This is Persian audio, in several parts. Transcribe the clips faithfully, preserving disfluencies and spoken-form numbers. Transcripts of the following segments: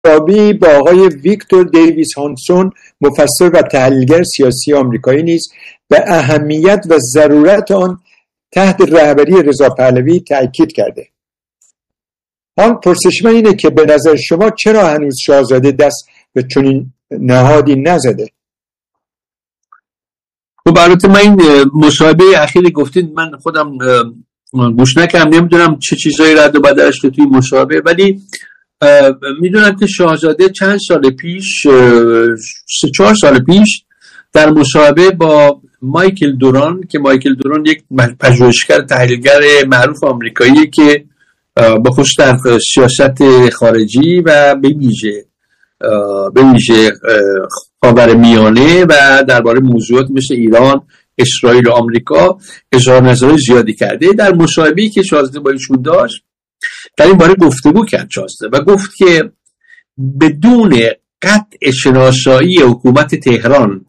مشابهی با آقای ویکتور دیویس هانسون، مفسر و تحلیلگر سیاسی آمریکایی نیز به اهمیت و ضرورت آن تحت رهبری رضا پهلوی تأکید کرده. آن پرسش من اینه که به نظر شما چرا هنوز شاهزاده دست به چنین نهادی نزده؟ خب البته من این مصاحبه اخیری گفتید من خودم گوش نکردم، نمیدونم چه چیزایی رد و بدلش که توی مصاحبه، ولی میدونم که شاهزاده چند سال پیش سه چهار سال پیش در مصاحبه با مایکل دوران که مایکل دوران یک پژوهشگر تحلیلگر معروف آمریکایی که با خصوص در سیاست خارجی و به ویژه به ویژه خاورمیانه و درباره موضوعات مثل ایران، اسرائیل و آمریکا اظهار نظر زیادی کرده، در مصاحبه‌ای که شاهزاده با ایشون داشت در این باره گفتگو کرد شاهزاده و گفت که بدون قطع شناسایی حکومت تهران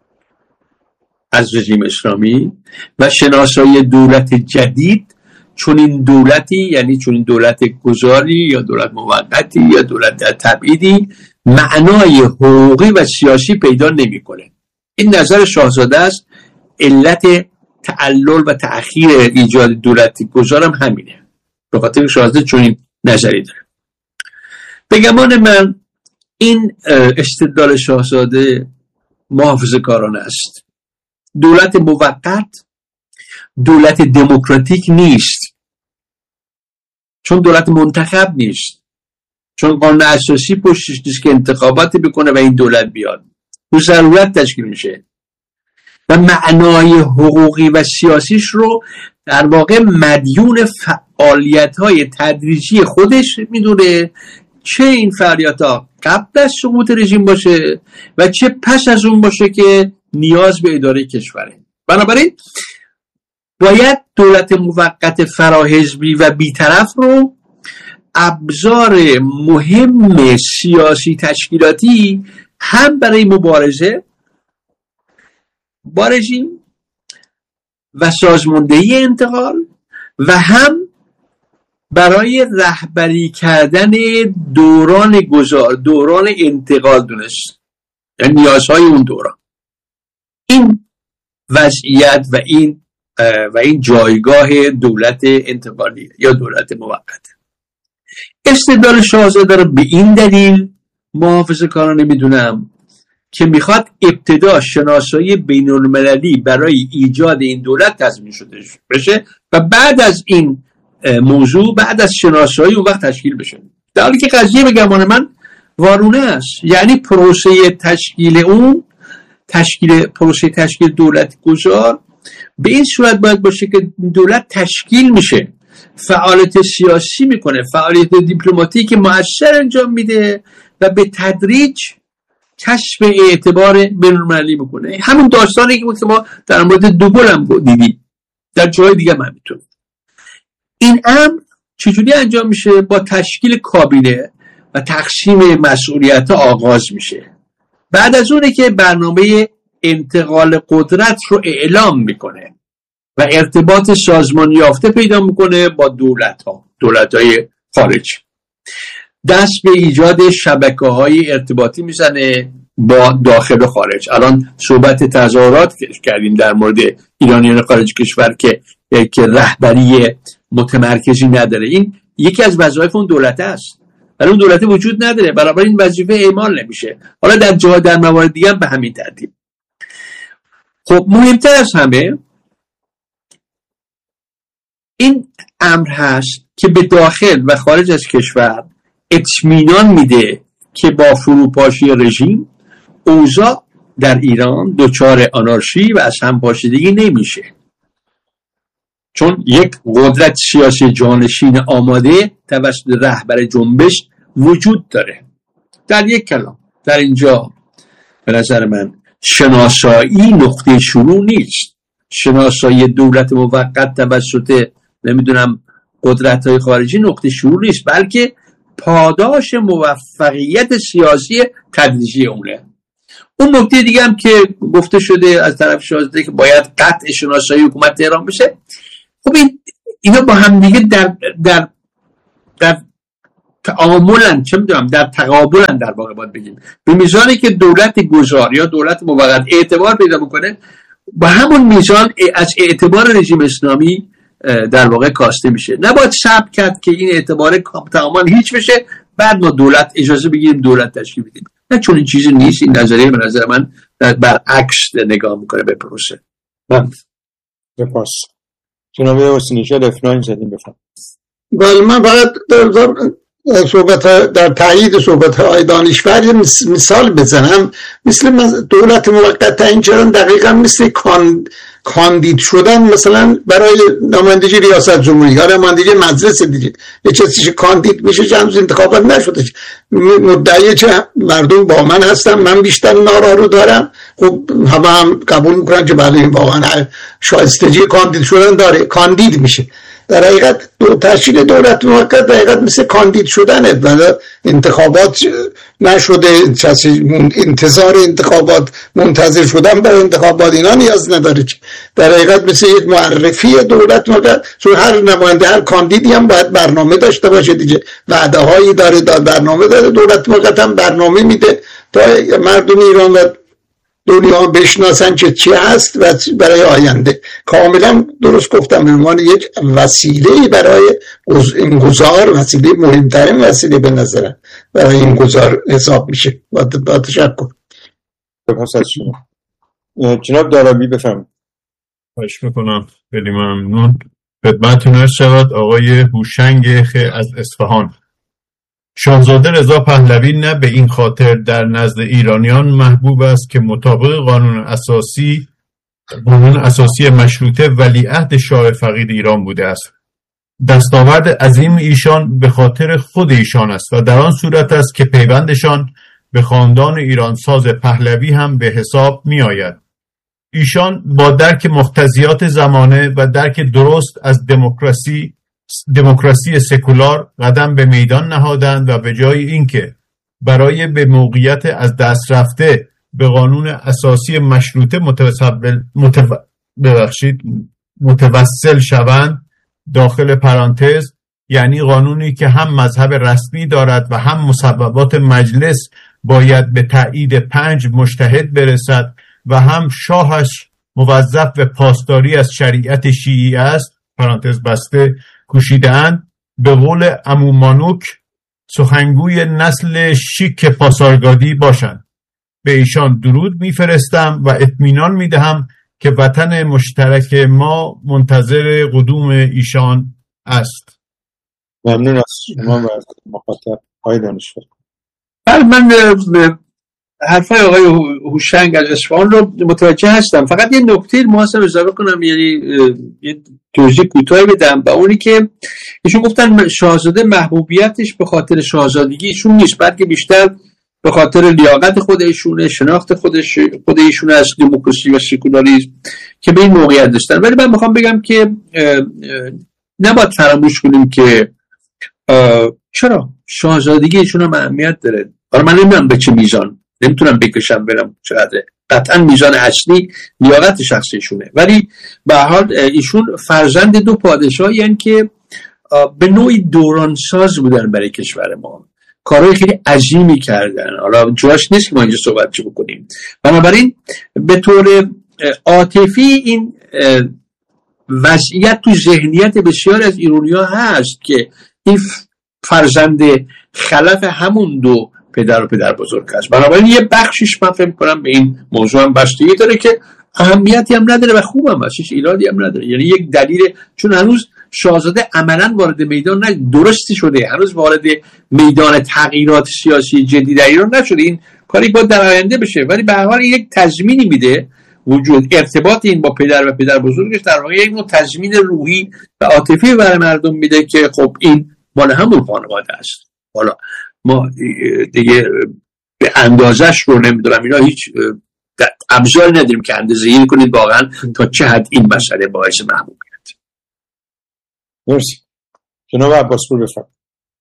از رژیم اسلامی و شناسایی دولت جدید، چون این دولتی یعنی چون این دولت گذاری یا دولت موقتی یا دولت تبعیدی معنای حقوقی و سیاسی پیدا نمی‌کنه. این نظر شاهزاده است. علت تعلل و تأخیر ایجاد دولت گذارم همینه، به خاطر شاهزاده چون این نظری داره. به گمان من این استدلال شاهزاده محافظه‌کارانه است. دولت موقت دولت دموکراتیک نیست، چون دولت منتخب نیست، چون قانون اساسی پشتش نیست که انتخاباتی بکنه و این دولت بیاد، به ضرورت تشکیل میشه و معنای حقوقی و سیاسیش رو در واقع مدیون فعالیت‌های تدریجی خودش میدونه، چه این فعالیت‌ها قبل از سقوط رژیم باشه و چه پس از اون باشه که نیاز به اداره کشوره. بنابراین باید دولت موقت فراحزبی و بی‌طرف رو ابزار مهم سیاسی تشکیلاتی هم برای مبارزه با رژیم و سازماندهی انتقال و هم برای رهبری کردن دوران گذار دوران انتقال دونست، یعنی نیازهای اون دوران. این وضعیت و این و این جایگاه دولت انتقالی یا دولت موقت. استدلال شاهزاده رو به این دلیل محافظه‌کارانه میدونم که میخواد ابتدا شناسایی بین المللی برای ایجاد این دولت تضمین شده بشه و بعد از این موضوع، بعد از شناسایی اون وقت تشکیل بشه، در حالی که قضیه به گمان من وارونه است. یعنی پروسه تشکیل اون تشکیل پروسه تشکیل دولت گذار به این صورت باید باشه که دولت تشکیل میشه، فعالیت سیاسی میکنه، فعالیت دیپلماتیک مؤثر انجام میده و به تدریج کسب اعتبار بین‌المللی میکنه. همون داستانی که ما در مورد دوگل هم دیدیم، در جای دیگه هم همینطور. این امر چجوری انجام میشه؟ با تشکیل کابینه و تقسیم مسئولیت آغاز میشه. بعد از اونه که برنامه انتقال قدرت رو اعلام میکنه و ارتباط سازمان یافته پیدا میکنه با دولت ها دولت های خارجی، دست به ایجاد شبکه های ارتباطی میزنه با داخل و خارج. الان صحبت تظاهرات کردیم در مورد ایرانیان خارج کشور که که رهبری متمرکزی نداره. این یکی از وظایف اون دولت است، ولی اون دولت وجود نداره، برای این وظیفه اعمال نمیشه. حالا در جا در موارد دیگه هم به همین ترتیب. خب مهمتر از همه این امر هست که به داخل و خارج از کشور اطمینان میده که با فروپاشی رژیم اوضاع در ایران دچار آنارشی و از هم پاشیدگی نمیشه، چون یک قدرت سیاسی جانشین آماده توسط رهبر جنبش وجود داره. در یک کلام در اینجا به نظر من شناسایی نقطه شروع نیست. شناسایی دولت موقت توسط نمیدونم قدرت‌های خارجی نقطه شروع نیست، بلکه پاداش موفقیت سیاسی تدریجی اونه. اون نکته دیگه هم که گفته شده از طرف شاهزاده که باید قطع شناسایی حکومت تهران بشه، خب این اینا با هم دیگه در در در تعاملن، چه میدونم در تقابلن، در واقع باید بگیم به میزانی که دولت گذار یا دولت موقت اعتبار پیدا بکنه، با همون میزان از اعتبار رژیم اسلامی در واقع کاسته میشه. نباید صبر کرد که این اعتبار تماما هیچ بشه بعد ما دولت اجازه بگیریم دولت تشکیل بدیم. نه، چون این چیزی نیست. این نظریه به نظر من برعکس نگاه میکنه به پروسه. من بپاس جناب حسینی شد افنان زدیم بفهم. ولی من فقط در صحبت در تایید صحبت های دانشور یه مثال بزنم. مثل دولت موقت تعیین کردن دقیقا مثل کان کاندید شدن مثلا برای نمایندگی ریاست جمهوری یا نمایندگی مجلس دیگه. یه چیزی کاندید میشه جمع انتخابات نشده، مدعی چه مردم با من هستن، من بیشتر نارا رو دارم، خب همه هم قبول میکنن که بله این واقعا شایستگی کاندید شدن داره، کاندید میشه. در حقیقت دو تشکیل دولت موقت در حقیقت مثل کاندید شدنه، ولی انتخابات نشده، انتظار انتخابات، منتظر شدن برای انتخابات اینا نیاز نداره. در حقیقت مثل یک معرفی دولت موقت، چون هر نماینده هر کاندیدی هم باید برنامه داشته باشه دیگه، وعده هایی داره، برنامه داره. دولت موقت هم برنامه میده تا مردم ایران و دنیا بشناسن که چی هست و برای آینده. کاملا درست گفتم، به عنوان یک وسیله برای این گذار، وسیله مهمترین وسیله به نظرم برای این گذار حساب میشه. با تشکر. سپاس از شما. جناب دارابی بفرمایید. خواهش میکنم. خیلی ممنون. خدمتتون عرض شود آقای هوشنگ خ از اصفهان. شاهزاده رضا پهلوی نه به این خاطر در نزد ایرانیان محبوب است که مطابق قانون اساسی قانون اساسی مشروطه ولیعهد شاه فقید ایران بوده است. دستاورد عظیم ایشان به خاطر خود ایشان است و در آن صورت است که پیوندشان به خاندان ایرانساز پهلوی هم به حساب می آید. ایشان با درک مقتضیات زمانه و درک درست از دموکراسی دموکراسی سکولار قدم به میدان نهادند و به جای اینکه برای به موقعیت از دست رفته به قانون اساسی مشروطه متوسل متو... ببخشید متوسل شوند، داخل پرانتز یعنی قانونی که هم مذهب رسمی دارد و هم مصوبات مجلس باید به تایید پنج مجتهد برسد و هم شاهش موظف به پاسداری از شریعت شیعی است، پرانتز بسته، کوشیده‌اند. به قول عمو مانوک سخنگوی نسل شیک پاسارگادی باشند. به ایشان درود میفرستم و اطمینان میدهم که وطن مشترک ما منتظر قدوم ایشان است. ممنون از شما و از مخاطب های دانشور. بله، من حرفای آقای هوشنگ از اصفهان رو متوجه هستم. فقط یه نکته مواصل اضافه کنم، یعنی یه توضیح کوتاهی بدم، و اونی که ایشون گفتن شاهزاده محبوبیتش به خاطر شاهزادگی ایشون نیست، بلکه بیشتر به خاطر لیاقت خود ایشونه، شناخت خودش خود ایشون از دموکراسی و سکولاریسم که به این موقعیت داشتن. ولی من میخوام بگم که نباید فراموش کنیم که چرا شاهزادگی ایشون هم اهمیت داره. حالا من نمیدونم به چه میزان، نمیتونم بکشم برم چقدره، قطعا میزان اصلی لیاقت شخصیشونه، ولی به هر حال ایشون فرزند دو پادشاهی هستند که به نوعی دورانساز بودن برای کشور ما، کارهای خیلی عظیمی کردن. حالا جاش نیست که ما اینجا صحبت چه بکنیم. بنابراین به طور عاطفی این وضعیت تو ذهنیت بسیار از ایرانی‌ها هست که این فرزند خلف همون دو پدر و پدر بزرگ هست. بنابراین یه بخشش من فهم کنم به این موضوع هم بستگی داره که اهمیتی هم نداره و خوب هم هست، هیچ ایرادی هم نداره. یعنی یک دلیل، چون هنوز شاهزاده عملاً وارد میدان نه درستی شده، هنوز وارد میدان تغییرات سیاسی جدی در ایران نشده، این کاری باید در آینده بشه، ولی به هر حال یک تضمینی میده. وجود ارتباط این با پدر و پدر بزرگش در واقع یک نوع تضمین روحی و عاطفی برای مردم میده که خب این مال همون خانواده است. حالا ما دیگه به اندازش رو نمیدونم، اینا هیچ ابزاری نداریم که اندازه‌گیری کنید واقعا تا چه حد این مسئله باعث محبوبیت. مرسی. جناب عباسپور بفرمایید.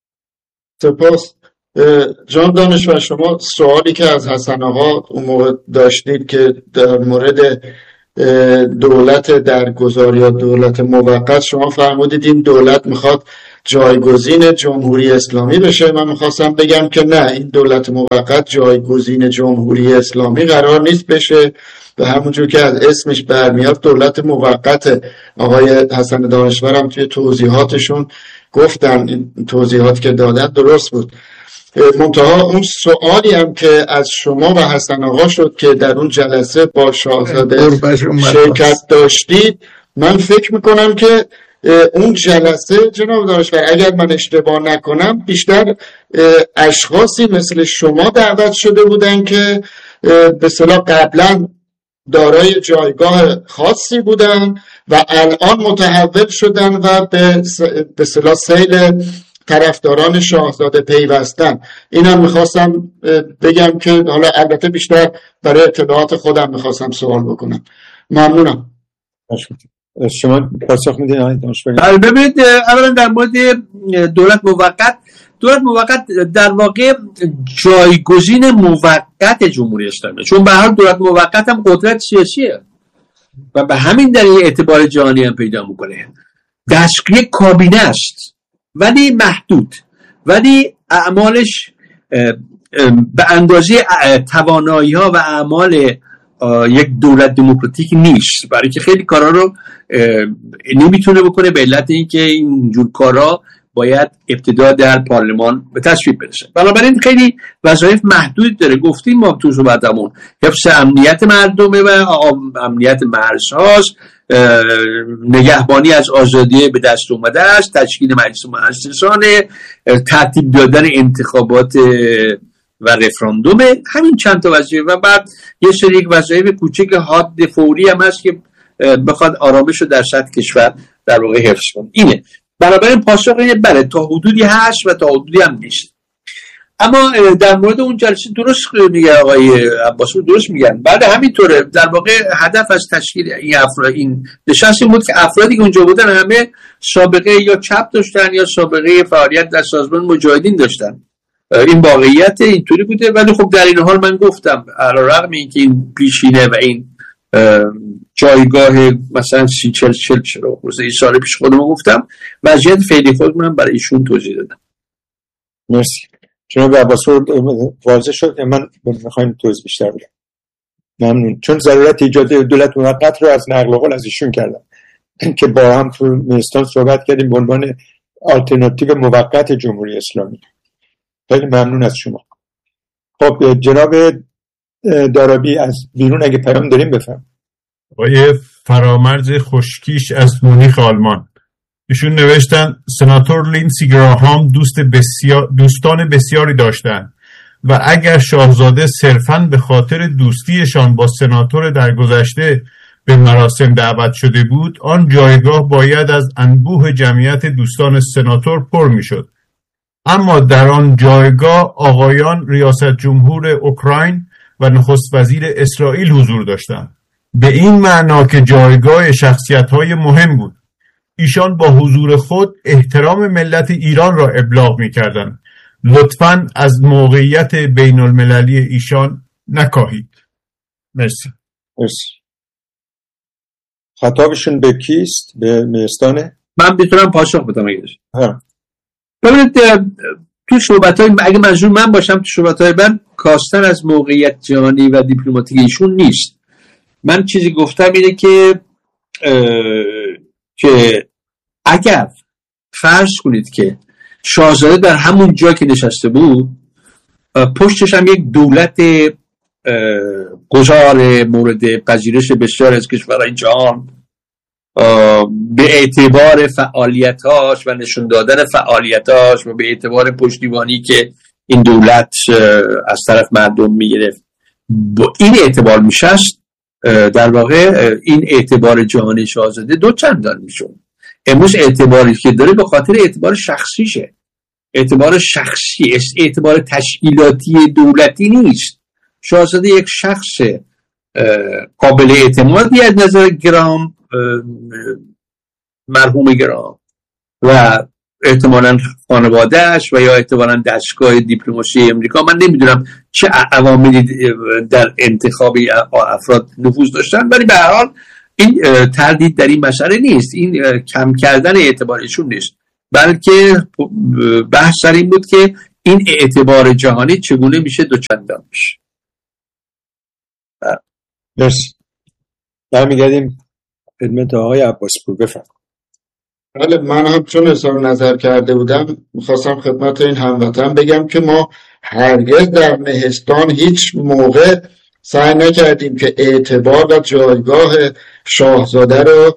سپاس. جان دانشور، شما سوالی که از حسن آقا اون موقع داشتید که در مورد دولت درگذار یا دولت موقت، شما فرمودید این دولت میخواد جایگزین جمهوری اسلامی بشه. من میخواستم بگم که نه، این دولت موقت جایگزین جمهوری اسلامی قرار نیست بشه، به همونجور که از اسمش برمیاد دولت موقت. آقای حسن دانشور هم توی توضیحاتشون گفتن، این توضیحات که دادن درست بود. منتها اون سوالی هم که از شما و حسن آقا شد که در اون جلسه با شاهزاده شرکت داشتید، من فکر میکنم که اون جلسه جناب دانشور اگر من اشتباه نکنم بیشتر اشخاصی مثل شما دعوت شده بودن که به اصطلاح قبلا دارای جایگاه خاصی بودن و الان متحول شدن و به اصطلاح سیل طرفداران شاهزاده پیوستن. اینم میخواستم بگم که حالا البته بیشتر برای اطلاعات خودم میخواستم سوال بکنم. ممنونم. شما پاسخ میدین آقای دانشور؟ بله، ببینید اولا در مورد دولت موقت، دولت موقت در واقع جایگزین موقت جمهوری اسلامی، چون به هر حال دولت موقت هم قدرت سیاسیه و به همین دلیل اعتبار جهانی هم پیدا میکنه. دستگیر کابینه است ولی محدود، ولی اعمالش به اندازه توانایی ها و اعمال یک دولت دموکراتیک نیست، برای که خیلی کارا رو نمیتونه بکنه به علت اینکه اینجور کارا باید ابتدا در پارلمان به تصویب برسه. بنابراین خیلی وظایف محدود داره. گفتیم ما تو صحبتمون حفظ امنیت مردمه و امنیت مرزهاست، نگهبانی از آزادی به دست اومده است، تشکیل مجلس مؤسسانه، ترتیب دادن انتخابات و رفراندوم، همین چند تا وظیفه و بعد یه سری وظایف کوچیک حاد فوری هم هست که بخواد آرامش رو در سطح کشور در واقع حفظ کنه. اینه. بنابراین پاسخ اینه بله، تا حدودی هست و تا حدودی هم نیست. اما در مورد اون جلسه درست میگه آقای عباسی، درست میگن. بعد همینطوره در واقع هدف از تشکیل این افراد این نشست بود که افرادی که اونجا بودن همه سابقه یا چپ داشتن یا سابقه فعالیت در سازمان مجاهدین داشتن. این واقعیت اینطوری بوده. ولی خب در این حال من گفتم علیرغم اینکه این پیشینه و این جایگاه مثلا سی چل چل چرا روز این سال پیش خودم گفتم، وضعیت فعلی خودمون برای ایشون توضیح دادم. مرسی. جناب عباسی واضح شد. من میخوایم توضیح بیشتر بدم. ممنون. چون ضرورت ایجاد دولت موقت رو از نقل قول از ایشون کردم که با هم تو مستان صحبت کردیم به عنوان آلترناتیو موقت جمهوری اسلامی. خیلی ممنون از شما. خب جناب دارابی از بیرون اگه پیام داریم بفهم. آقای فرامرز خشکیش از مونیخ آلمان، ایشون نوشتن سناتور لینسی گراهام دوست بسیار دوستان بسیاری داشتند و اگر شاهزاده صرفاً به خاطر دوستیشان با سناتور درگذشته به مراسم دعوت شده بود، آن جایگاه باید از انبوه جمعیت دوستان سناتور پر میشد. اما در آن جایگاه آقایان ریاست جمهور اوکراین و نخست وزیر اسرائیل حضور داشتند، به این معنا که جایگاه شخصیت‌های مهم بود. ایشان با حضور خود احترام ملت ایران را ابلاغ می‌کردند. لطفاً از موقعیت بین المللی ایشان نکاهید. مرسی. مرسی. خطابشون به کیست؟ به مهستانه؟ من میتونم پاسخ بدم اگه ها. ببینید تو صحبت‌های اگه منظور من باشم تو صحبت‌های من کاستن از موقعیت جهانی و دیپلماتیک ایشون نیست. من چیزی گفتم اینه که که اگر فرض کنید که شاهزاده در همون جا که نشسته بود پشتش هم یک دولت گذار مورد پذیرش بسیار از کشورهای جهان به اعتبار فعالیتاش و نشون دادن فعالیتاش و به اعتبار پشتیبانی که این دولت از طرف مردم میگرفت با این اعتبار میشست، در واقع این اعتبار جهانی شاهزاده دو چندان میشون. امروز اعتباری که داره به خاطر اعتبار شخصیشه، اعتبار شخصی، اعتبار تشکیلاتی دولتی نیست. شاهزاده یک شخص قابل اعتمادی از نظر گرام، مرحوم گرام و احتمالاً خانواده‌اش و یا احتمالاً دستگاه دیپلماسی امریکا، من نمیدونم چه عواملی در انتخاب افراد نفوذ داشتن، ولی به هر حال این تردید در این مسئله نیست. این کم کردن اعتبارشون نیست. بلکه بحث سر این بود که این اعتبار جهانی چگونه میشه دوچندان بشه. مرسی. برمیگردیم خدمت آقای عباسپور. بفرمایید. بله، من هم چون اظهار نظر کرده بودم میخواستم خدمت این هموطن بگم که ما هرگز در مهستان هیچ موقع سعی نکردیم که اعتبار و جایگاه شاهزاده رو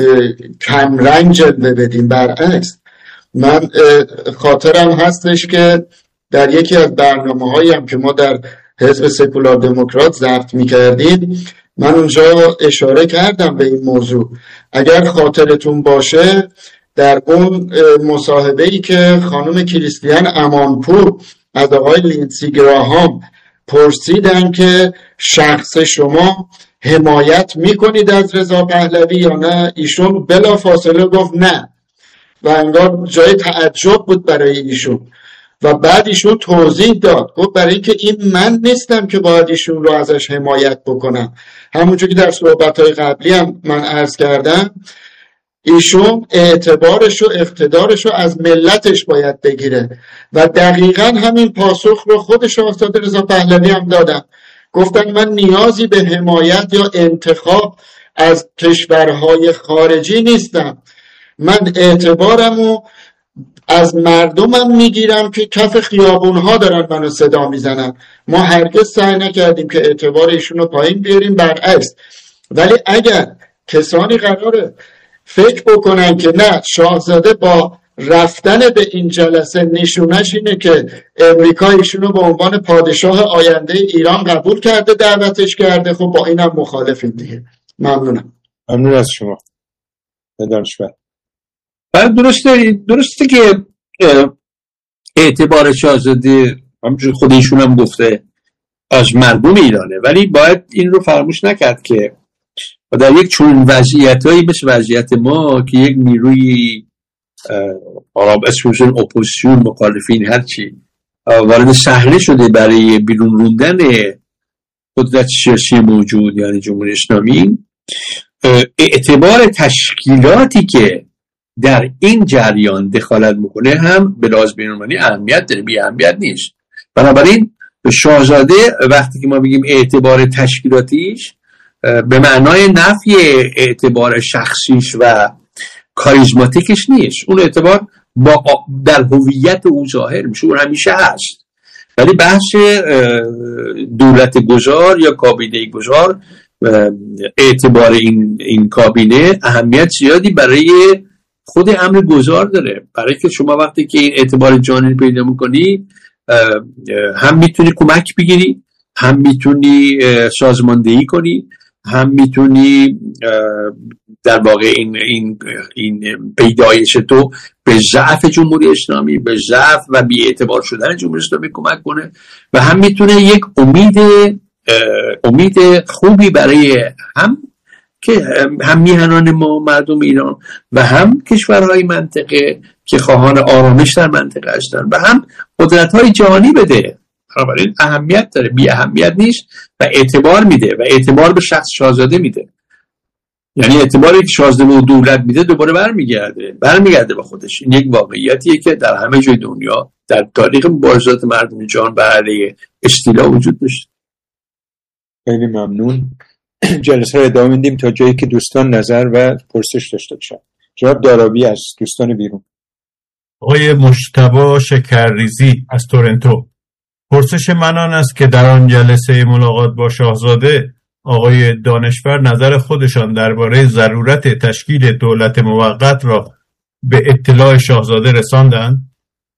کمرنگ جلوه بدیم. برعکس، من خاطرم هستش که در یکی از برنامه‌هایی هم که ما در حزب سکولار دموکرات ضبط می‌کردیم، من اونجا اشاره کردم به این موضوع. اگر خاطرتون باشه در اون مصاحبه‌ای که خانم کریستیان امانپور از آقای لیندسی گراهام پرسیدن که شخص شما حمایت میکنید از رضا پهلوی یا نه، ایشون بلا فاصله گفت نه و انگار جای تعجب بود برای ایشون و بعد ایشون توضیح داد، گفت برای اینکه این من نیستم که باید ایشون رو ازش حمایت بکنم. همونجور که در صحبت‌های قبلی هم من عرض کردم، ایشون اعتبارش و اقتدارش رو از ملتش باید بگیره و دقیقاً همین پاسخ رو خود شاهزاده رضا پهلوی هم دادن. گفتن من نیازی به حمایت یا انتخاب از کشورهای خارجی نیستم، من اعتبارم رو از مردمم میگیرم که کف خیابونها دارن منو صدا میزنن. ما هرگز سعی نکردیم که اعتبار ایشون رو پایین بیاریم، برعکس. ولی اگر کسانی قراره فکر بکنن که نه، شاهزاده با رفتن به این جلسه نشونش اینه که امریکا ایشونو به عنوان پادشاه آینده ایران قبول کرده، دعوتش کرده، خب با اینم مخالفیم دیگه. ممنونم. ممنون از شما دانشور. بعد درسته درسته که اعتبار شاهزاده همونجور خود ایشون هم گفته از مردم ایرانه، ولی باید این رو فراموش نکرد که در یک چون وضعیتایی مثل وضعیت ما که یک نیروی آرام اسمشون اپوزیسیون، مخالفین، هرچی وارد صحنه شده برای بیرون روندن قدرت سیاسی موجود یعنی جمهوری اسلامی، اعتبار تشکیلاتی که در این جریان دخالت میکنه هم به لحاظ بین‌المللی اهمیت داره، بی اهمیت نیست. بنابراین شاهزاده وقتی که ما بگیم اعتبار تشکیلاتیش به معنای نفی اعتبار شخصیش و کاریزماتیکش نیست. اون اعتبار با در هویت او ظاهر میشه، اون همیشه هست. ولی بحث دولت گذار یا کابینه گذار، اعتبار این این کابینه اهمیت زیادی برای خود امر گذار داره، برای که شما وقتی که این اعتبار جانی پیدا میکنی هم میتونی کمک بگیری، هم میتونی سازماندهی کنی، هم میتونی در واقع این این این پیدایش تو به ضعف جمهوری اسلامی، به ضعف و بی‌اعتبار شدن جمهوری اسلامی کمک کنه و هم میتونه یک امید امید خوبی برای هم که هم میهنان ما مردم ایران و هم کشورهای منطقه که خواهان آرامش در منطقه هستند و هم قدرت‌های جهانی بده. بنابراین اهمیت داره، بی اهمیت نیست و اعتبار میده و اعتبار به شخص شاهزاده میده. یعنی اعتباری که شاهزاده و دولت میده دوباره برمیگرده برمیگرده به خودش. این یک واقعیتیه که در همه جای دنیا در تاریخ مبارزات مردم جهان بر علیه استیلا وجود داشت. خیلی ممنون. جلسه رو ادامه میدیم تا جایی که دوستان نظر و پرسش داشته باشن. جناب دارابی از دوستان بیرون. آقای مجتبی شکرریزی از تورنتو: پرسش من آن است که در آن جلسه ملاقات با شاهزاده آقای دانشور نظر خودشان درباره ضرورت تشکیل دولت موقت را به اطلاع شاهزاده رساندند؟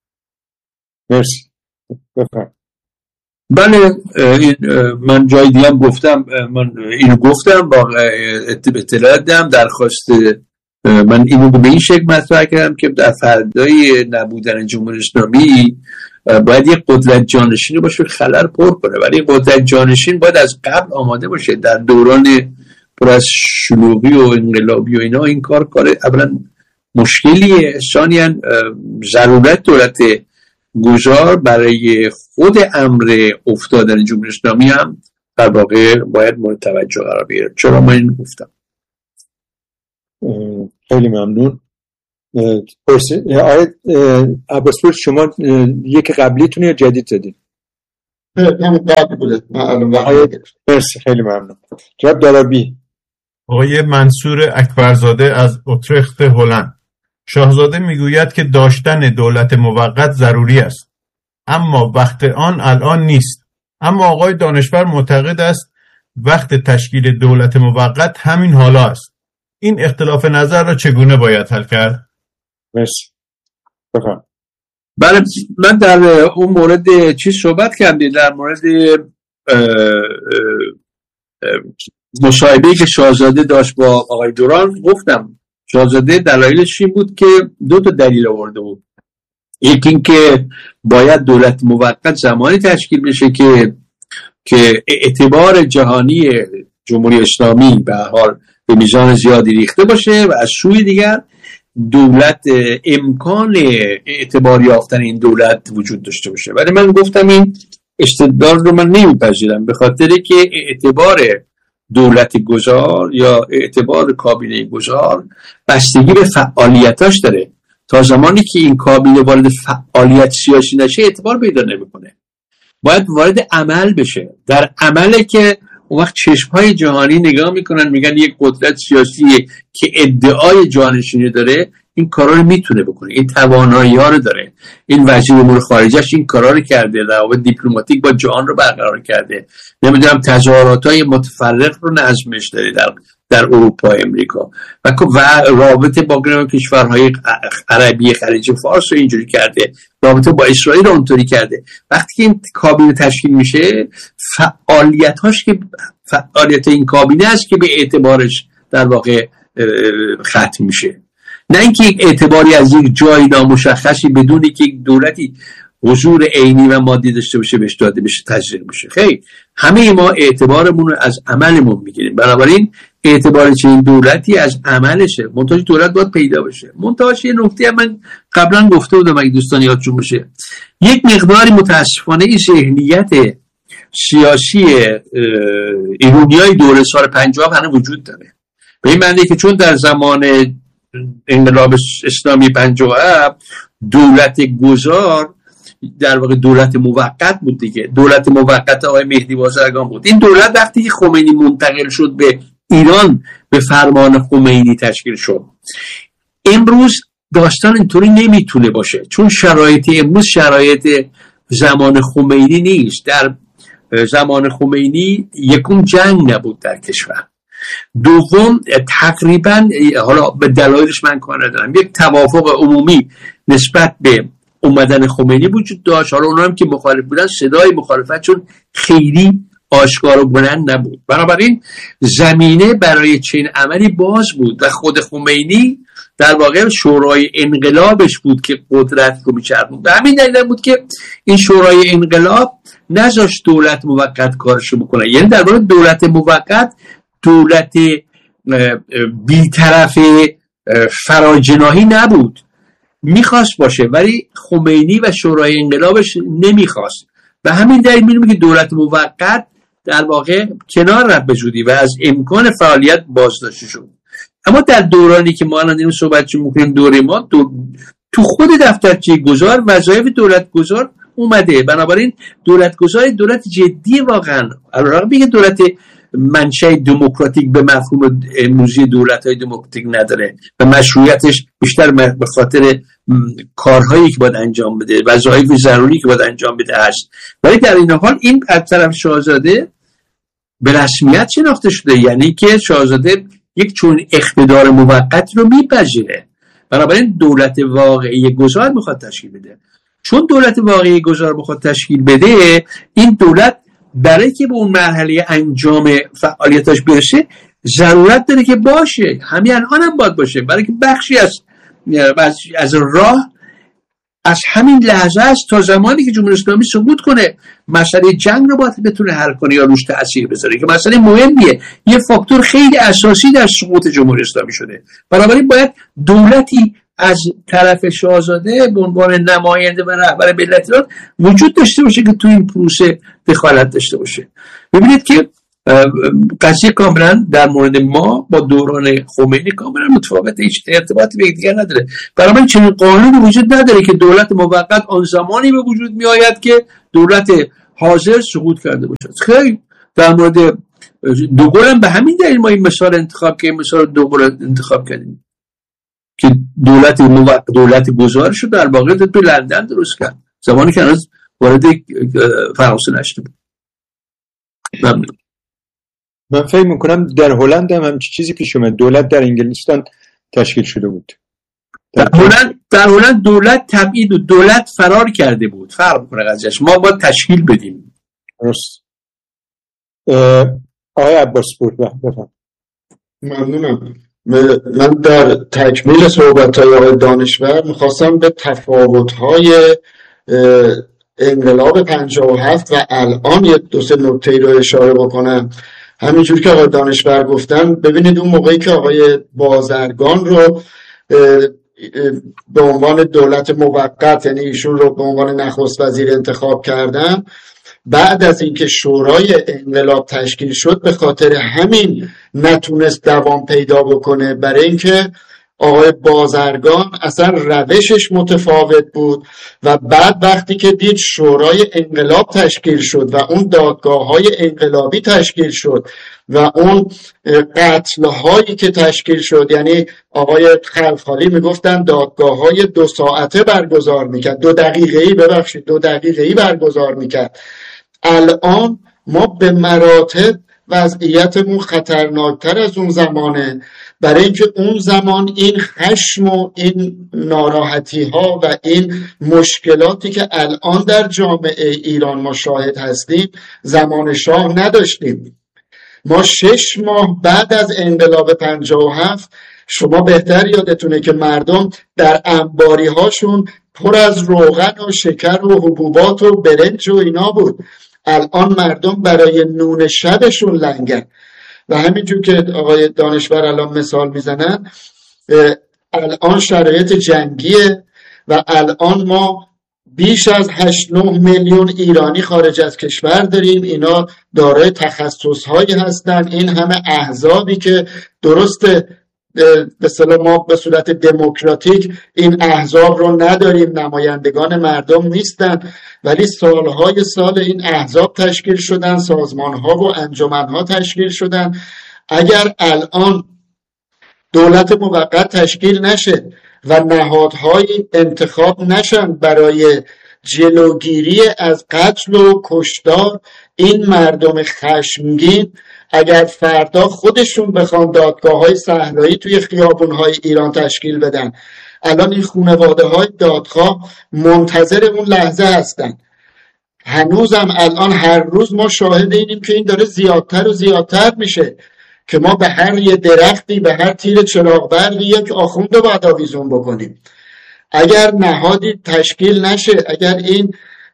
مرسی. بفرمایید. بله، من جای دیگه هم گفتم، من اینو گفتم با اطلاع دادم، درخواست من اینو به این شکل مطرح کردم که در فردای نبودن جمهوری اسلامی باید یک قدرت جانشینی باشه خلل پر کنه، ولی قدرت جانشین باید از قبل آماده باشه. در دوران پر از شلوغی و انقلابی و اینا این کار کار اولا مشکلیه، ثانیاً ضرورت دولت گذار برای خود امر افتادن جمهوری اسلامی هم در واقع باید مورد توجه قرار بگیره. چرا من این گفتم؟ خیلی ممنون. آقای عباسپور شما یک قبلیتون یا جدید زدید؟ همین قبلی بوده. مرسی خیلی ممنون. جناب دارابی. آقای منصور اکبرزاده از اترخت هلند. شاهزاده میگوید که داشتن دولت موقت ضروری است، اما وقت آن الان نیست. اما آقای دانشور معتقد است وقت تشکیل دولت موقت همین حالا است. این اختلاف نظر را چگونه باید حل کرد؟ مرسی. بفرمایید. بله، من در اون مورد چی صحبت کردم، در مورد مصاحبه‌ای که شاهزاده داشت با آقای دوران گفتم شاهزاده دلایلش این بود که دو تا دلیل آورده بود. یکی این که باید دولت موقت زمانی تشکیل بشه که که اعتبار جهانی جمهوری اسلامی به هر حال به میزان زیادی ریخته باشه و از سوی دیگر دولت امکان اعتبار یافتن این دولت وجود داشته باشه. ولی من گفتم این استدلال رو من نمیپذیرم، به خاطر که اعتبار دولت گذار یا اعتبار کابینه گذار بستگی به فعالیتاش داره. تا زمانی که این کابینه وارد فعالیت سیاسی نشه اعتبار پیدا نمیکنه. باید وارد عمل بشه. در عمله که اون وقت چشمهای جهانی نگاه میکنن میگن یک قدرت سیاسی که ادعای جانشینی داره این کارا رو میتونه بکنه، این توانایی ها رو داره. این وزیر امور خارجه‌اش این کارا رو کرده، روابط دیپلماتیک با جهان رو برقرار کرده. نمیدونم تظاهرات‌های متفرق رو نظمش داره در در اروپا، امریکا و و رابطه با کشورهای عربی خلیج فارس رو اینجوری کرده، رابطه با اسرائیل رو اونطوری کرده. وقتی که این کابینه تشکیل میشه فعالیت‌هاش که فعالیت این کابینه است که به اعتبارش در واقع ختم میشه، نه اینکه یک اعتباری از یک جای نامشخصی بدونی که یک دولتی حضور عینی و مادی داشته باشه بهش داده بشه تجزیه بشه. خیلی همه ما اعتبارمون رو از عملمون میگیریم، بنابراین اعتبار چه این دولتی از عملشه. منتها دولت باید پیدا بشه. منتها یه نکته من قبلا گفته بودم اگه دوستان یادشون باشه، یک مقداری متاسفانه این ذهنیت سیاسی ایرانیای دوره سال پنجاه هنوز وجود داره، به این معنی که چون در زمان انقلاب اسلامی پنجاه دولت گذار در واقع دولت موقت بود دیگه، دولت موقت آقای مهدی بازرگان بود. این دولت وقتی که خمینی منتقل شد به ایران به فرمان خمینی تشکیل شد. امروز داستان اینطوری نمیتونه باشه، چون شرایط امروز شرایط زمان خمینی نیست. در زمان خمینی یکم جنگ نبود در کشور، دوم تقریبا حالا به دلایلش من کار ندارم یک توافق عمومی نسبت به اومدن خمینی وجود داشت. حالا اونها هم که مخالف بودن صدای مخالفت چون خیلی آشکار و بلند نبود، بنابراین زمینه برای چنین عملی باز بود و خود خمینی در واقع شورای انقلابش بود که قدرت رو میچرخوند. به همین دلیل بود که این شورای انقلاب نذاشت دولت موقت کارشو بکنه. یعنی در واقع دولت موقت دولت بی‌طرف فراجناحی نبود، میخواست باشه ولی خمینی و شورای انقلابش نمیخواست. به همین دلیل می‌بینیم که دولت موقت در واقع کنار رفت به زودی و از امکان فعالیت بازداشته شد. اما در دورانی که ما الان داریم صحبت می‌کنیم دوره ما دو... تو خود دفترچه گذار وظایف دولت گذار اومده، بنابراین دولت گذار دولت جدی واقعا علاوه بر دولت منشأ دموکراتیک به مفهوم امروزی دولت‌های دموکراتیک نداره و مشروعیتش بیشتر به خاطر کارهایی که باید انجام بده، وظایف ضروری که باید انجام بده است. ولی در این حال این از طرف شاهزاده به رسمیت شناخته شده، یعنی که شاهزاده یک چون اقتدار موقت رو میپذیره، بنابراین دولت واقعی گذار میخواد تشکیل بده. چون دولت واقعی گذار میخواد تشکیل بده، این دولت برای که به اون مرحله انجام فعالیتاش برسه ضرورت داره که باشه، همین الان هم باید باشه، برای که بخشی از از راه از همین لحظه است تا زمانی که جمهوری اسلامی سقوط کنه مسئله جنگ رو باید بتونه حل کنه یا روش تأثیر بذاره که مسئله مهمیه، یه فاکتور خیلی اساسی در سقوط جمهوری اسلامی شده. بنابراین باید دولتی از طرف شاهزاده به عنوان نماینده و رهبر ملت ایران وجود داشته باشه که تو این پروسه دخالت داشته باشه. ببینید که قضیه کاملا در مورد ما با دوران خمینی کاملا متفاوته، هیچ ارتباطی به دیگر نداره. برای من چنین قانونی وجود نداره که دولت موقت آن زمانی به وجود می آید که دولت حاضر سقوط کرده باشد. خیلی در مورد دوگل هم به همین دلیل ما این مثال انتخاب که مثال دوگل انتخاب کردیم که دولت موقت دولت گذار شد در واقع تو لندن درست کرد زمانی که هنوز وارد فرانسه نشده بود. ممنون. من فکر میکنم در هلند هم همچین چیزی پیش اومد، دولت در انگلستان تشکیل شده بود. در هلند در هلند دولت تبعید و دولت فرار کرده بود. فرق میکنه قضیهش، ما باید تشکیل بدیم. درست. آقای عباسپور بفرمایید. ممنونم. من در تکمیل صحبت‌های آقای دانشور میخواستم به تفاوت‌های انقلاب پنجاه و هفت و الان یک دو سه نکته رو اشاره بکنم. همینجور که آقای دانشور گفتن، ببینید اون موقعی که آقای بازرگان رو به عنوان دولت موقت، یعنی ایشون رو به عنوان نخست وزیر انتخاب کردن، بعد از اینکه شورای انقلاب تشکیل شد به خاطر همین نتونست دوام پیدا بکنه، برای اینکه آقای بازرگان اصلا روشش متفاوت بود و بعد وقتی که دید شورای انقلاب تشکیل شد و اون دادگاه‌های انقلابی تشکیل شد و اون قتل‌هایی که تشکیل شد، یعنی آقای خلخالی میگفتن دادگاه‌های دو ساعته برگزار میکرد، دو دقیقه‌ای ببخشید دو دقیقه‌ای برگزار میکرد. الان ما به مراتب وضعیتمون خطرناکتر از اون زمانه، برای اینکه اون زمان این خشم و این ناراحتی ها و این مشکلاتی که الان در جامعه ایران ما شاهد هستیم زمان شاه نداشتیم. ما شش ماه بعد از انقلاب پنجاه و هفت، شما بهتر یادتونه که مردم در انباری هاشون پر از روغن و شکر و حبوبات و برنج و اینا بود. الان مردم برای نون شبشون لنگن و همینجور که آقای دانشور الان مثال میزنن، الان شرایط جنگیه و الان ما بیش از هشت نه میلیون ایرانی خارج از کشور داریم. اینا دارای تخصصهایی هستن. این همه احزابی که درسته به اصطلاح ما به صورت دموکراتیک این احزاب رو نداریم، نمایندگان مردم نیستن، ولی سالهای سال این احزاب تشکیل شدن، سازمانها و انجمنها تشکیل شدن. اگر الان دولت موقت تشکیل نشه و نهادهای انتخاب نشن برای جلوگیری از قتل و کشتار این مردم خشمگین، اگر فردا خودشون بخوان دادگاه‌های صحرایی توی خیابون‌های ایران تشکیل بدن، الان این خانواده‌های دادخواه منتظر اون لحظه هستن. هنوزم الان هر روز ما شاهد اینیم که این داره زیادتر و زیادتر میشه که ما به هر یه درختی، به هر تیر چراغ برقی یک آخوند رو باید آویزون بکنیم. اگر نهادی تشکیل نشه، اگر این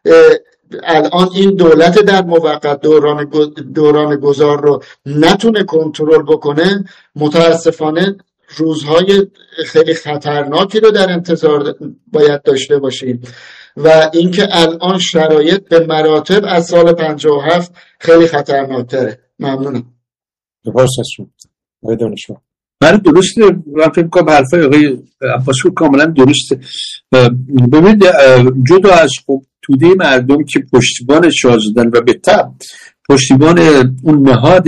الان این دولت در موقت دوران دوران گذار رو نتونه کنترل بکنه، متاسفانه روزهای خیلی خطرناکی رو در انتظار باید داشته باشیم و اینکه الان شرایط به مراتب از سال پنجاه و هفت خیلی خطرناکتره. ممنونم. درست است. آقای دانشور. بله درسته. من فکر می‌کنم حرفای آقای عباسپور کاملا درسته. ببینید جدا از خب توده مردم که پشتیبان شاهزادن و به تبع پشتیبان اون نهاد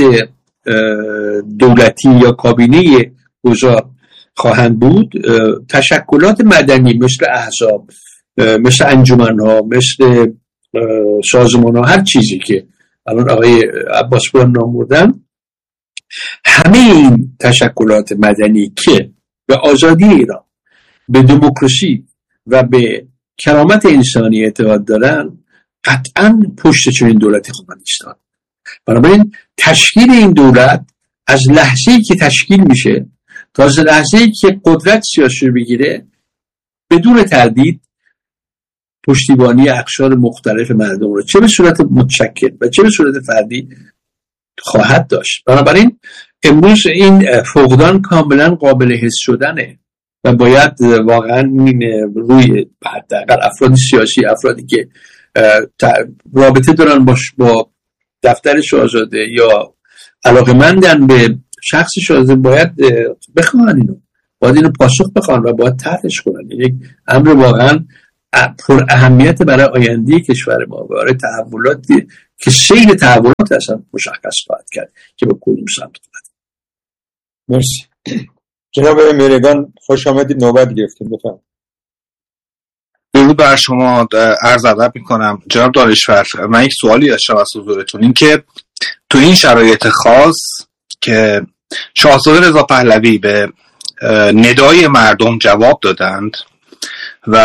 دولتی یا کابینه گذار خواهند بود، تشکلات مدنی مثل احزاب، مثل انجمن‌ها، مثل سازمان‌ها، هر چیزی که الان آقای عباسپور نام بردن، همه این تشکلات مدنی که به آزادی ایران، به دموکراسی و به کرامت انسانی اعتقاد دارن، قطعاً پشت چنین دولتی خواهند ایستاد. بنابراین تشکیل این دولت از لحظه‌ای که تشکیل میشه تا از لحظه‌ای که قدرت سیاسی رو بگیره، بدون تردید پشتیبانی اقشار مختلف مردم رو چه به صورت متشکل و چه به صورت فردی خواهد داشت. بنابراین امروز این فقدان کاملا قابل حس شدنه و باید واقعا روی حداقل افراد سیاسی، افرادی که رابطه دارن با با دفتر شاهزاده یا علاقه‌مندن به شخص شاهزاده باید بخوان اینو، باید اینو پاسخ بخوان و باید طرحش کنن. یک امر واقعا پر اهمیت برای آینده کشور ما، برای تحولاتی که سیر تحولات اصلا مشخص خواهد کرد که به کدوم سمت خواهد. مرسی جناب میرگان، خوش آمدید، نوبت گرفتیم، بفرمایید. درود بر شما، عرض ادب میکنم جناب دانشور. من یک سوالی داشتم از حضورتون، این که تو این شرایط خاص که شاهزاده رضا پهلوی به ندای مردم جواب دادند و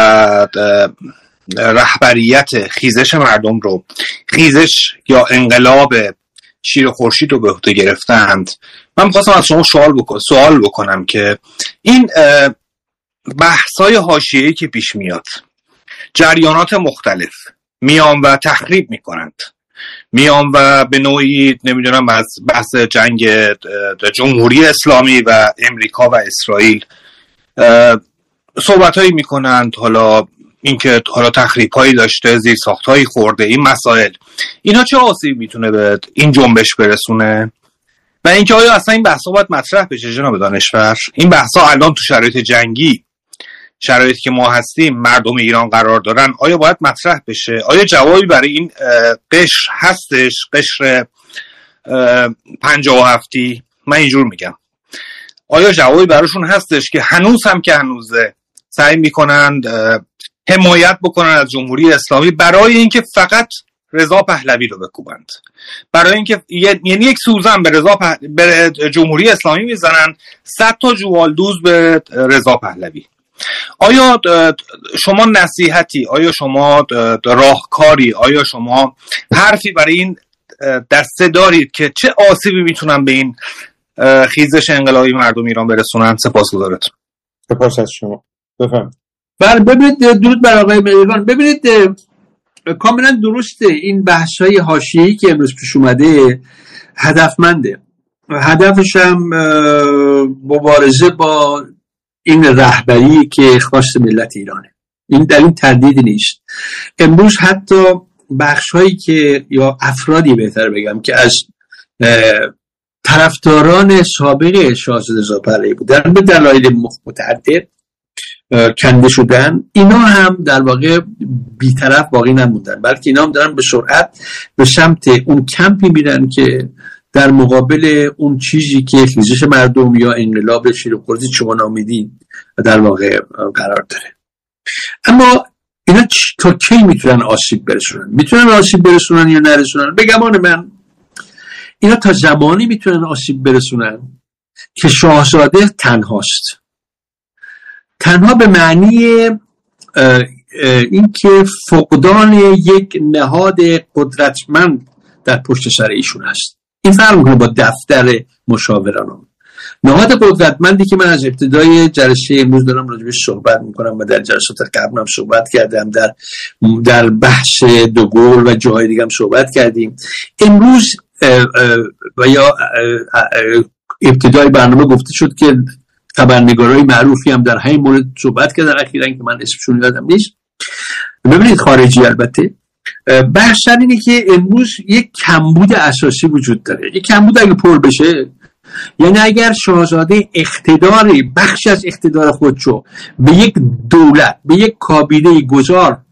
رهبریت خیزش مردم رو، خیزش یا انقلاب شیر و خورشید رو به عهده گرفتند، من می‌خواستم از شما سوال بکنم سوال بکنم که این بحث‌های حاشیه‌ای که پیش میاد، جریانات مختلف میان و تخریب میکنند، میان و به نوعی نمیدونم از بحث جنگ جمهوری اسلامی و امریکا و اسرائیل صحبت‌هایی میکنند، حالا اینکه حالا تخریب‌هایی داشته، زیرساخت‌هایی خورده، این مسائل اینا چه آسیبی میتونه به این جنبش برسونه؟ و اینکه آیا اصلا این بحث‌ها باید مطرح بشه جناب دانشور؟ این بحث‌ها الان تو شرایط جنگی، شرایطی که ما هستیم، مردم ایران قرار دارن، آیا باید مطرح بشه؟ آیا جوابی برای این قشر هستش؟ قشر پنجاه و هفتی، من اینجور میگم، آیا جوابی براشون هستش که هنوز هم که هنوزه سعی میکنند حمایت بکنن از جمهوری اسلامی برای اینکه فقط رضا پهلوی رو بکوبند، برای اینکه یعنی یک سوزن به رضا په... به جمهوری اسلامی میزنن، صد تا جوالدوز به رضا پهلوی. آیا شما نصیحتی، آیا شما راهکاری، آیا شما حرفی برای این دسته دارید که چه آسیبی میتونن به این خیزش انقلابی مردم ایران برسونن؟ سپاسگزارتون. سپاس از شما، بفرمایید. بله، ببینید، درود بر آقای میرگان. ببینید کاملا درسته، این بحث‌های حاشیه‌ای که امروز پیش اومده هدفمنده، هدفش هم مبارزه با این رهبری که خواست ملت ایرانه، این در این تردیدی نیست. امروز حتی بخش‌هایی که یا افرادی بهتر بگم که از طرفداران سابق شاهزاده رضا پهلوی بودن به دلایل متعدد کنده شدن، اینا هم در واقع بی‌طرف باقی نموندن، بلکه اینا هم دارن به سرعت به سمت اون کمپی میرن که در مقابل اون چیزی که خیزش مردم یا انقلاب شیر و خورشید شما نامیدین در واقع قرار داره. اما اینا تا کی میتونن آسیب برسونن؟ میتونن آسیب برسونن یا نرسونن؟ به گمان من اینا تا زمانی میتونن آسیب برسونن که شاهزاده تنهاست. تنها به معنی این که فقدان یک نهاد قدرتمند در پشت سر ایشون هست. این فرق میکنه با دفتر مشاوران. نهاد قدرتمندی که من از ابتدای جلسه امروز دارم راجبش صحبت میکنم و در جلسات قبلم صحبت کردم، در در بحث دوگل و جاهای دیگه هم صحبت کردیم. امروز و یا ابتدای برنامه گفته شد که خبرنگارای معروفی هم در همین مورد صحبت کردن اخیراً که من اسمشون یادم نیست، ببینید خارجی، البته بحث اینه که امروز یک کمبود اساسی وجود داره. یک کمبود اگه پر بشه، یعنی اگر شاهزاده اقتداری بخش از اقتدار خودشو به یک دولت، به یک کابینه گذار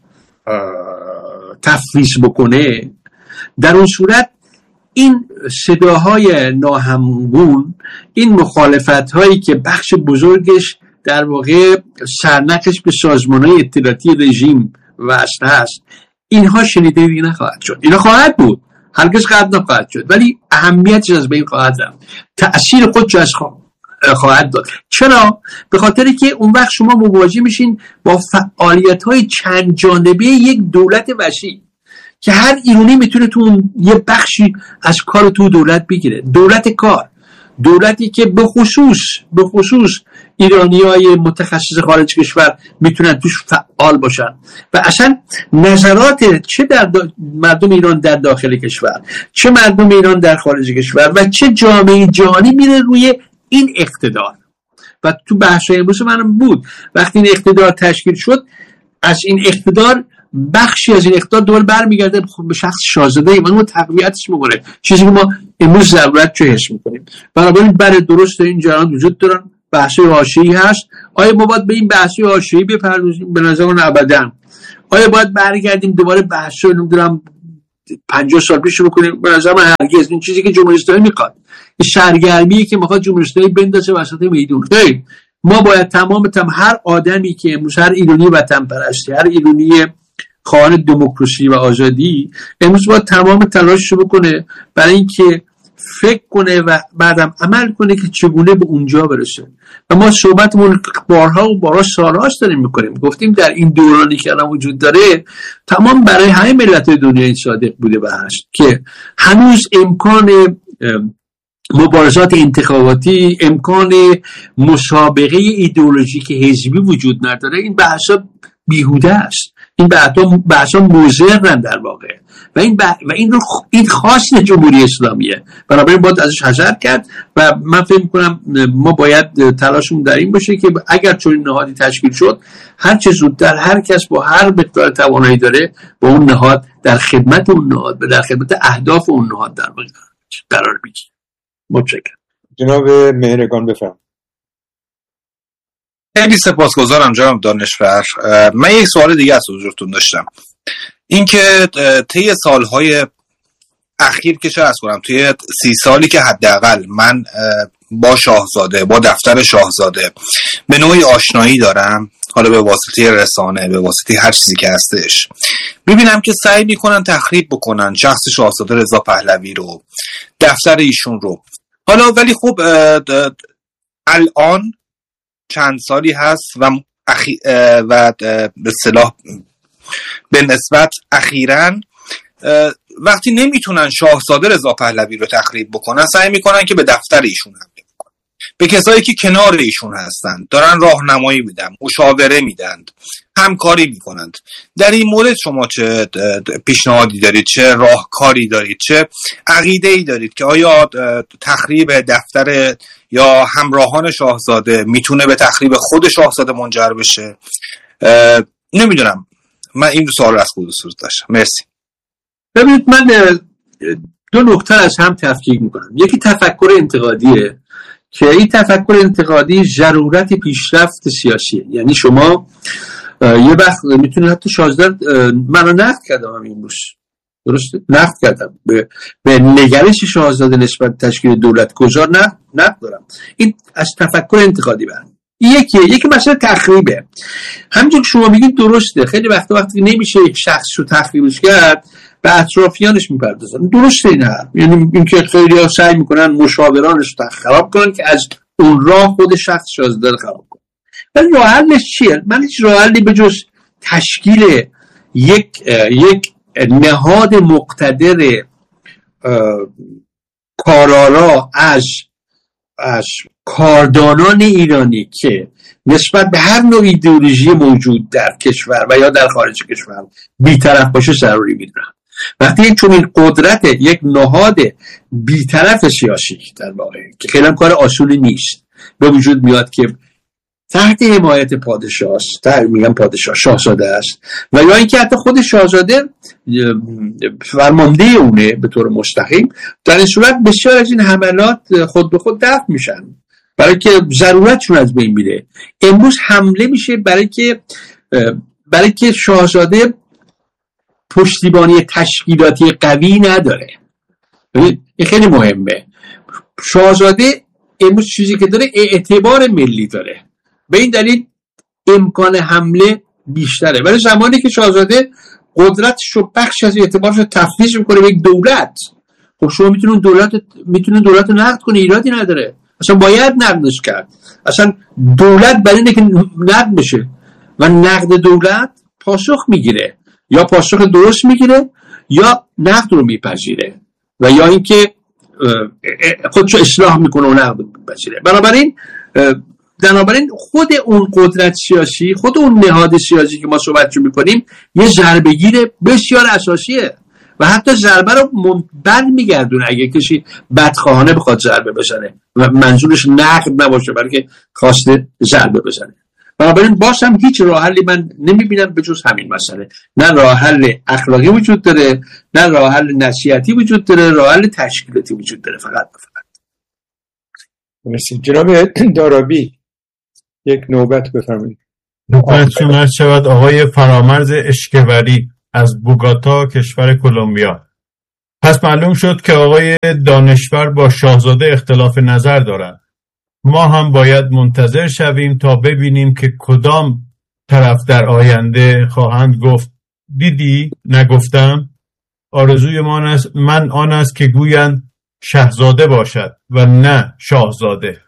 تفویض بکنه، در اون صورت این صداهای ناهمگون، این مخالفت‌هایی که بخش بزرگش در واقع سرنخش به سازمان‌های اطلاعاتی رژیم وصل هست، اینها شنیده دیگه نخواهد شد. اینا خواهد بود، هرگز قطع نخواهد شد، ولی اهمیتش از بین خواهد رفت، تأثیر خودش از خواهد داد. چرا؟ به خاطری که اون وقت شما مواجه میشین با فعالیت‌های چند جانبه یک دولت وسیع که هر ایرانی میتونه تو اون یه بخشی از کار تو دولت بگیره. دولت کار، دولتی که به خصوص به خصوص ایرانیای متخصص خارج کشور میتونن توش فعال باشن و اصلا نظرات چه در مردم ایران در داخل کشور، چه مردم ایران در خارج کشور و چه جامعه جهانی میره روی این اقتدار. و تو بحث‌های امروز منم بود، وقتی این اقتدار تشکیل شد، از این اقتدار بخشی از این اقتدار دوباره برمیگرده به شخص شاهزاده و اون تقویتش میکنه، چیزی که ما امروز ضرورت چه حس میکنیم. بنابراین برای درست این جریان وجود دارن، بحث حاشیه‌ای هست. آیا ما باید به این بحث حاشیه‌ای بپردازیم؟ به نظر من ابداً. آیا باید برگردیم دوباره بحث رو نمیدونم پنجاه سال پیش رو بکنیم؟ به نظر من هرگز. این چیزی که جمهوری اسلامی میخواد، این سرگرمیه که میخواد جمهوری اسلامی بندازه وسط میدون. خیر، ما باید تمام تم هر آدمی که امروز، هر ایرانی وطن پرستی، هر ایرانی خواهان دموکراسی و آزادی، امروز باید تمام تلاشش رو بکنه برای اینکه فکر کنه و بعدم عمل کنه که چگونه به اونجا برسه. و ما صحبتمون بارها و بارها سالهاست داریم میکنیم. گفتیم در این دورانی که الان وجود داره تمام برای همه ملت دنیا این صادق بوده و هست که هنوز امکان مبارزات انتخاباتی، امکان مسابقه ایدئولوژیک حزبی وجود نداره. این بحثا بیهوده است. این بحثا مضرن در واقع و این بح... و این رو این خاص جمهوری اسلامیه. بنابراین باید ازش حذر کرد و من فکر می‌کنم ما باید تلاشمون در این باشه که اگر چنین نهادی تشکیل شد، هر چه زودتر هر کس با هر مقدار توانایی داره با اون نهاد در خدمت اون نهاد، در خدمت اهداف اون نهاد در واقع قرار بگیره. متشکرم. جناب مهرگان بفرمایید. خیلی سپاسگزارم جناب دانشور. من یک سوال دیگه از حضورتون داشتم، اینکه طی سالهای اخیر که چه عرض کنم، توی سی سالی که حداقل من با شاهزاده، با دفتر شاهزاده به نوعی آشنایی دارم، حالا به واسطه رسانه، به واسطه هر چیزی که هستش، میبینم که سعی میکنن تخریب بکنن شخص شاهزاده رضا پهلوی رو، دفتر ایشون رو. حالا ولی خب الان چند سالی هست و اخی... و به اصطلاح به نسبت اخیراً وقتی نمیتونن شاهزاده رضا پهلوی رو تخریب بکنن، سعی میکنن که به دفتر ایشون حمله بکنن، به کسایی که کنار ایشون هستن، دارن راهنمایی میدن، مشاوره میدن، همکاری میکنند. در این مورد شما چه پیشنهادی دارید، چه راهکاری دارید، چه عقیده‌ای دارید که آیا تخریب دفتر یا همراهان شاهزاده میتونه به تخریب خود شاهزاده منجر بشه؟ نمیدونم. من این دو سوال از خود داشتم. مرسی. ببینید، من دو نکته از هم تفکیک میکنم. یکی تفکر انتقادیه که این تفکر انتقادی ضرورت پیشرفت سیاسیه. یعنی شما یه وقت میتونید حتی شاهزاده، منو نقد کردم هم این روز، درسته؟ نقد کردم به, به نگرش شاهزاده نسبت تشکیل دولت گذار نقد نقد دارم. این از تفکر انتقادی برم. یکی یکی مسئله تخریبه. همینجور که شما میگید درسته، خیلی وقتا وقتی نمیشه یک شخص رو تخریبش کرد به اطرافیانش میپردازن. درسته این حرف، یعنی اینکه خیلی ها سعی میکنن مشاورانش رو خراب کنن که از اون راه خود شخص شاهزاده رو خراب کنن. ولی راه حلش چیه؟ من هیچ راه حلی به جز تشکیل یک یک نهاد مقتدر کارآرا از از کاردانان ایرانی که نسبت به هر نوع ایدئولوژی موجود در کشور و یا در خارج کشور بی‌طرف باشه ضروری میدونم. وقتی یک چنین قدرت، یک نهاد بی‌طرف سیاسی در واقع که خیلی هم کار آسونی نیست به وجود میاد که تحت حمایت پادشاه است، میگم پادشاه شاهزاده است، و یا اینکه حتی خود شاهزاده فرمانده اونه به طور مستقیم، در این صورت بسیار از این حملات خود به خود دفع میشن برای که ضرورتشون از بین میره. امروز حمله میشه برای که برای که شاهزاده پشتیبانی تشکیلاتی قوی نداره. این خیلی مهمه. شاهزاده امروز چیزی که داره اعتبار ملی داره، به این دلیل امکان حمله بیشتره. ولی زمانی که شاهزاده قدرتش رو بخش از اعتبارش رو تفویض میکنه به یک دولت، خب شما میتونید دولت میتونید دولت رو نقد کنی، ایرادی نداره، اصلا باید نقدش کرد. اصلا دولت برای اینه که نقد بشه و نقد دولت پاسخ میگیره، یا پاسخ درست میگیره یا نقد رو میپذیره و یا اینکه خودشو اصلاح میکنه و نقد میپذیره. بنابراین بنابراین خود اون قدرت سیاسی، خود اون نهاد سیاسی که ما صحبتشو میکنیم یه ضربه‌گیر بسیار اساسیه و حتی ضربه رو بر میگردونه اگه کسی بدخواهانه بخواد ضربه بزنه و منظورش نقد نباشه بلکه خواسته ضربه بزنه. بنابراین باز هم هیچ راه حلی من نمیبینم به جز همین مسئله. نه راه حل اخلاقی وجود داره، نه راه حل نصیحتی وجود داره، راه حل تشکیلاتی وجود داره. فقط فقط مرسی. جناب دارابی یک نوبت بفرمایید. خدمتتون عرض شود آقای فرامرز اشکوری از بوگاتا کشور کلمبیا. پس معلوم شد که آقای دانشور با شاهزاده اختلاف نظر دارند. ما هم باید منتظر شویم تا ببینیم که کدام طرف در آینده خواهند گفت دیدی نگفتم. آرزوی من است من آن است که گویند شاهزاده باشد و نه شاهزاده.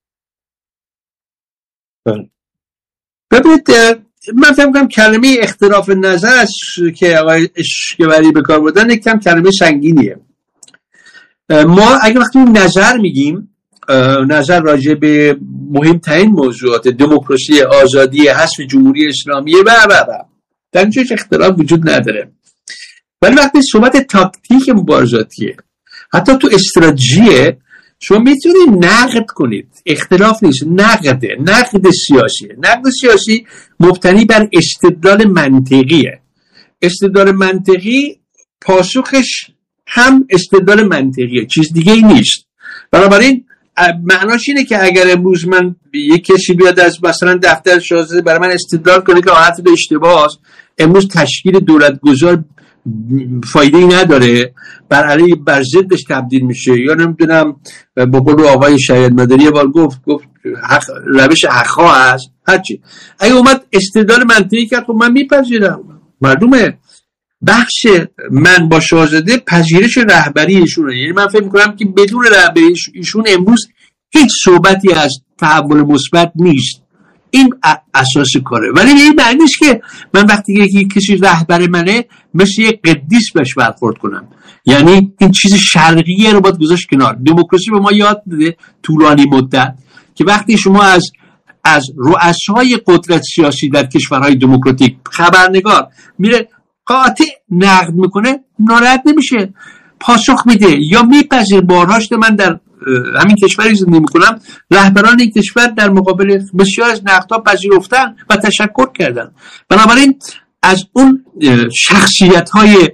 ببینید من فکر می‌کنم کلمه اختلاف نظر که آقای اشکوری به کار بردن یک کم کلمه سنگینیه. ما اگه وقتی نظر میگیم نظر راجع به مهمترین موضوعات دموکراسی، آزادی، حذف جمهوری اسلامی و و و در اینجا اختلاف وجود نداره. ولی وقتی صحبت تاکتیک مبارزاتیه، حتی تو استراتژی شما میتونید نقد کنید، اختلاف نیست، نقده، نقد سیاسیه. نقد سیاسی مبتنی بر استدلال منطقیه. استدلال منطقی پاسخش هم استدلال منطقیه، چیز دیگه ای نیست. بنابراین معناش اینه که اگر امروز من یک کسی بیاد از مثلا دفتر شاهزاده برای من استدلال کنه که حالت به اشتباه است، امروز تشکیل دولتگذار فایده ای نداره، بر علیه بر ضدش تبدیل میشه، یا نمیدونم با قول آقای شهید مدنی یه بار گفت گفت حق روش حقا هست هرچی. اگه اومد استدلال منطقی کرد خب من میپذیرم. معلومه بخش من با شاهزاده پذیرش رهبری ایشونه. یعنی من فکر میکنم که بدون رهبری ایشون امروز هیچ صحبتی از تحول مثبت نیست. این اساس کاره. ولی این معنی نیست که من وقتی یکی کسی رهبر منه مثل یک قدیس بهش برخورد کنم. یعنی این چیز شرقیه رو باید گذاشت کنار. دموکراسی به ما یاد داده طولانی مدت که وقتی شما از از رؤسای قدرت سیاسی در کشورهای دموکراتیک خبرنگار میره قاطع نقد میکنه، ناراحت نمیشه، پاسخ میده یا میپذیر. بارهاش من در همین کشوری زندگی میکنم، رهبران این کشور در مقابل بسیار از نقدها پذیرفتن و تشکر کردن. بنابراین از اون شخصیت های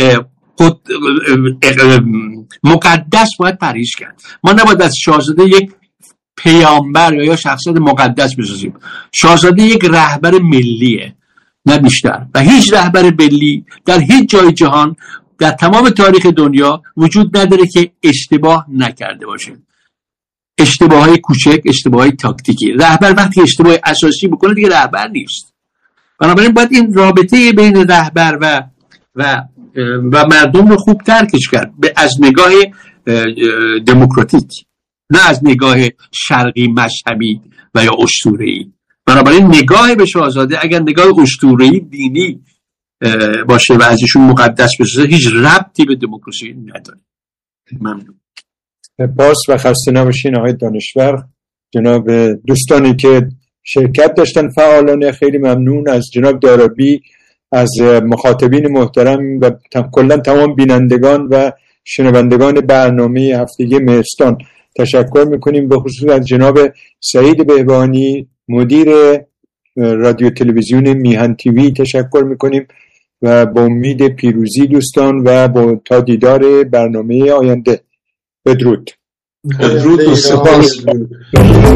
مقدس باید پرهیز کرد. ما نباید از شاهزاده یک پیامبر یا شخصیت مقدس بسازیم. شاهزاده یک رهبر ملیه، نه بیشتر. و هیچ رهبر ملی در هیچ جای جهان در تمام تاریخ دنیا وجود نداره که اشتباه نکرده باشه. اشتباههای کوچک، اشتباههای تاکتیکی. رهبر وقتی اشتباه اساسی بکنه دیگه رهبر نیست. بنابراین باید این رابطه بین رهبر و و و مردم رو خوب درکش کرد، از نگاه دموکراتیک، نه از نگاه شرقی مذهبی و یا اسطوره‌ای. بنابراین نگاه به شاهزاده اگر نگاه اسطوره‌ای دینی باشه و ازشون مقدس بشه، هیچ ربطی به دموکراسی نداره. ممنون. باز و خسته نباشین آقای دانشور. جناب دوستانی که شرکت داشتن فعالانه خیلی ممنون. از جناب دارابی، از مخاطبین محترم و کلا تمام بینندگان و شنوندگان برنامه هفتگی مهرستان تشکر میکنیم. به خصوص از جناب سعید بهبانی مدیر رادیو تلویزیون میهن تیوی تشکر میکنیم و با امید پیروزی دوستان و با تا دیدار برنامه آینده. بدرود. بدرود و سپاس.